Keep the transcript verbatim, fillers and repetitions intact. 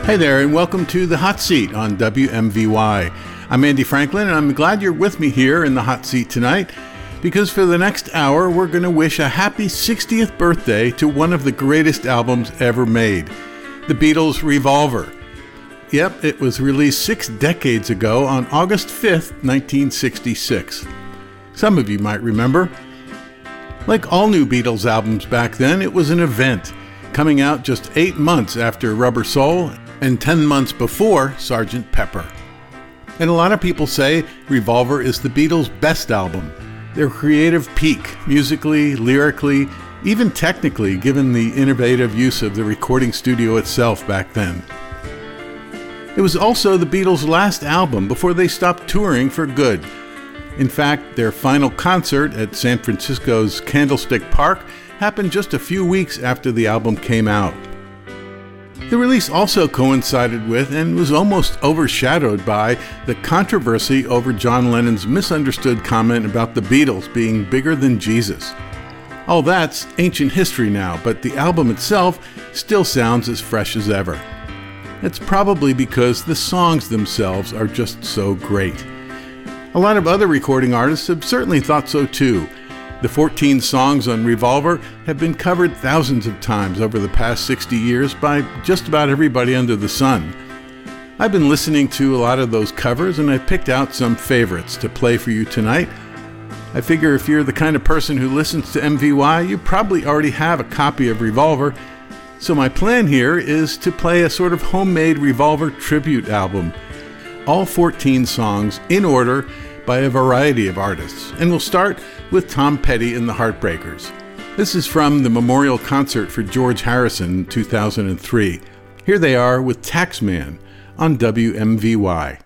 Hey there, and welcome to The Hot Seat on W M V Y. I'm Andy Franklin, and I'm glad you're with me here in the hot seat tonight, because for the next hour, we're going to wish a happy sixtieth birthday to one of the greatest albums ever made, the Beatles' Revolver. Yep, it was released six decades ago on August fifth, nineteen sixty-six. Some of you might remember. Like all new Beatles albums back then, it was an event, coming out just eight months after Rubber Soul and ten months before Sergeant Pepper. And a lot of people say Revolver is the Beatles' best album, their creative peak, musically, lyrically, even technically, given the innovative use of the recording studio itself back then. It was also the Beatles' last album before they stopped touring for good. In fact, their final concert at San Francisco's Candlestick Park happened just a few weeks after the album came out. The release also coincided with and was almost overshadowed by the controversy over John Lennon's misunderstood comment about the Beatles being bigger than Jesus. All that's ancient history now, but the album itself still sounds as fresh as ever. It's probably because the songs themselves are just so great. A lot of other recording artists have certainly thought so too. The fourteen songs on Revolver have been covered thousands of times over the past sixty years by just about everybody under the sun. I've been listening to a lot of those covers, and I picked out some favorites to play for you tonight. I figure if you're the kind of person who listens to M V Y, you probably already have a copy of Revolver. So my plan here is to play a sort of homemade Revolver tribute album. All fourteen songs in order by a variety of artists. And we'll start with Tom Petty and the Heartbreakers. This is from the memorial concert for George Harrison in two thousand three. Here they are with Taxman on W M V Y.